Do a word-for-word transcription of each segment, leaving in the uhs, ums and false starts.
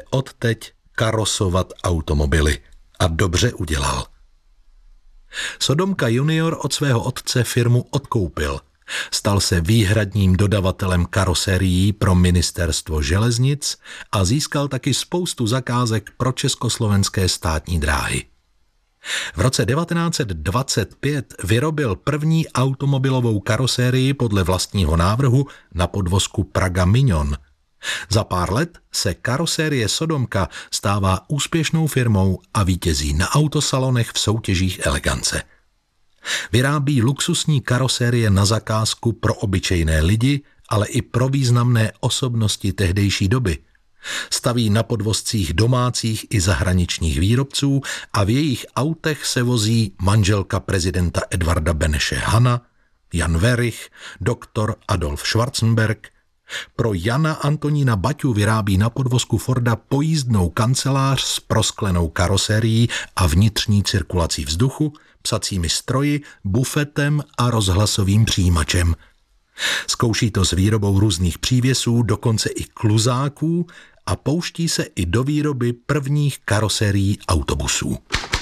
bude odteď karosovat automobily. A dobře udělal. Sodomka junior od svého otce firmu odkoupil. Stal se výhradním dodavatelem karoserií pro ministerstvo železnic a získal taky spoustu zakázek pro československé státní dráhy. V roce devatenáct set dvacet pět vyrobil první automobilovou karosérii podle vlastního návrhu na podvozku Praga Mignon. Za pár let se karosérie Sodomka stává úspěšnou firmou a vítězí na autosalonech v soutěžích elegance. Vyrábí luxusní karosérie na zakázku pro obyčejné lidi, ale i pro významné osobnosti tehdejší doby. Staví na podvozcích domácích i zahraničních výrobců a v jejich autech se vozí manželka prezidenta Edvarda Beneše Hana, Jan Werich, doktor Adolf Schwarzenberg. Pro Jana Antonína Baťu vyrábí na podvozku Forda pojízdnou kancelář s prosklenou karosérií a vnitřní cirkulací vzduchu, psacími stroji, bufetem a rozhlasovým přijímačem. Zkouší to s výrobou různých přívěsů, dokonce i kluzáků a pouští se i do výroby prvních karosérií autobusů.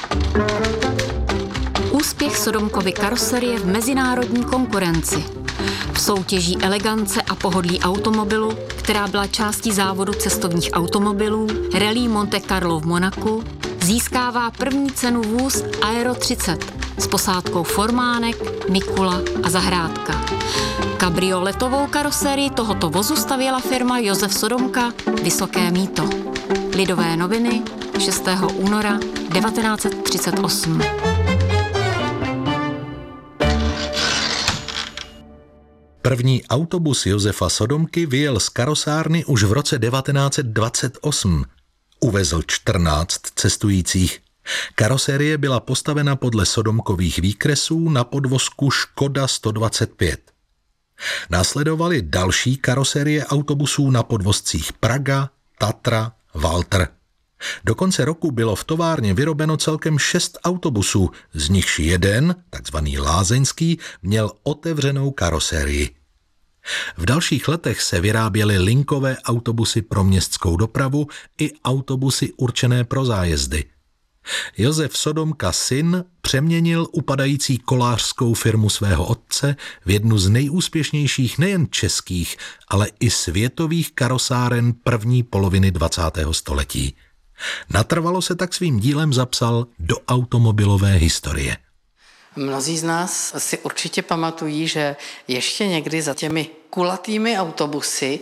Úspěch Sodomkovy karoserie v mezinárodní konkurenci. V soutěží elegance a pohodlí automobilu, která byla částí závodu cestovních automobilů, Rallye Monte Carlo v Monaku, získává první cenu vůz Aero třicet s posádkou Formánek, Mikula a Zahrádka. Kabrioletovou karosérii tohoto vozu stavěla firma Josef Sodomka Vysoké Mýto. Lidové noviny, šestého února devatenáct set třicet osm. První autobus Josefa Sodomky vyjel z karosárny už v roce devatenáct set dvacet osm. Uvezl čtrnáct cestujících. Karosérie byla postavena podle Sodomkových výkresů na podvozku Škoda sto dvacet pět. Následovaly další karosérie autobusů na podvozcích Praga, Tatra, Walter. Do konce roku bylo v továrně vyrobeno celkem šest autobusů, z nichž jeden, takzvaný lázeňský, měl otevřenou karosérii. V dalších letech se vyráběly linkové autobusy pro městskou dopravu i autobusy určené pro zájezdy. Josef Sodomka syn přeměnil upadající kolářskou firmu svého otce v jednu z nejúspěšnějších nejen českých, ale i světových karosáren první poloviny dvacátého století. Natrvalo se tak svým dílem zapsal do automobilové historie. Mnozí z nás si určitě pamatují, že ještě někdy za těmi kulatými autobusy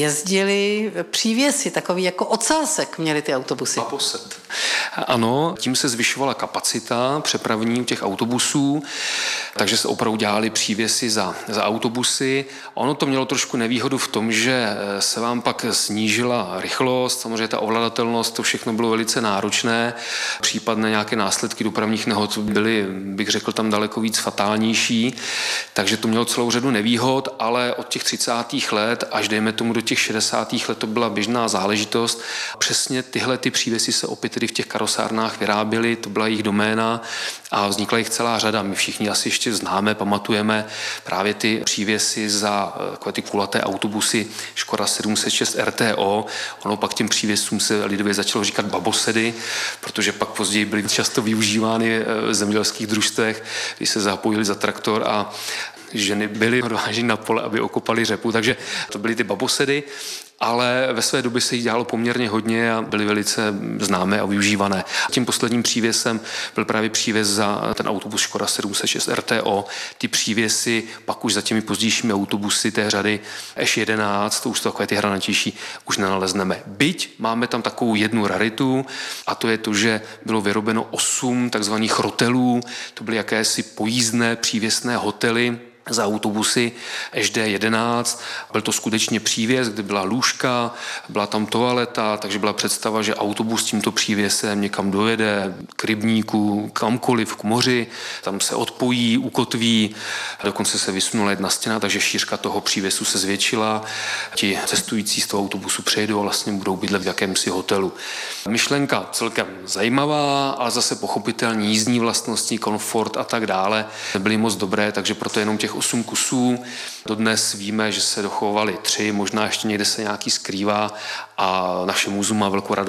jezdili přívěsy, takový jako ocásek měli ty autobusy. Baboset. Ano, tím se zvyšovala kapacita přepravní těch autobusů, takže se opravdu dělali přívěsy za, za autobusy. Ono to mělo trošku nevýhodu v tom, že se vám pak snížila rychlost, samozřejmě ta ovladatelnost, to všechno bylo velice náročné. Případné nějaké následky dopravních nehod byly, bych řekl, tam daleko víc fatálnější, takže to mělo celou řadu nevýhod, ale od těch třicátých let až dejme tomu do těch šedesátých let to byla běžná záležitost. Přesně tyhle ty přívěsy se opět tedy v těch karosárnách vyráběly, to byla jejich doména a vznikla jich celá řada. My všichni asi ještě známe, pamatujeme právě ty přívěsy za takové ty kulaté autobusy Škoda sedm set šest R T O. Ono pak těm přívěsům se lidově začalo říkat babosedy, protože pak později byly často využívány v zemědělských družstvech, kdy se zapojili za traktor a ženy byly odváženy na pole, aby okopali řepu, takže to byly ty babosedy, ale ve své době se jí dělalo poměrně hodně a byly velice známé a využívané. Tím posledním přívěsem byl právě přívěs za ten autobus Škoda sedm set šest R T O. Ty přívěsy pak už za těmi pozdějšími autobusy té řady Š jedenáct, to už takové ty hranatější, už nenalezneme. Byť máme tam takovou jednu raritu a to je to, že bylo vyrobeno osm takzvaných rotelů, to byly jakési pojízdné přívěsné hotely za autobusy Š D jedenáct. Byl to skutečně přívěs, kde byla lůžka, byla tam toaleta, takže byla představa, že autobus tímto přívěsem někam dojede, k rybníku, kamkoliv, k moři, tam se odpojí, ukotví, dokonce se vysunula jedna stěna, takže šířka toho přívěsu se zvětšila. Ti cestující z toho autobusu přejdou a vlastně budou bydlet v jakémsi hotelu. Myšlenka celkem zajímavá, ale zase pochopitelně jízdní vlastnosti, komfort a tak dále nebyly moc dobré, takže proto jenom těch osm kusů. Dodnes víme, že se dochovaly tři, možná ještě někde se nějaký skrývá a naše múzeum má velkou radost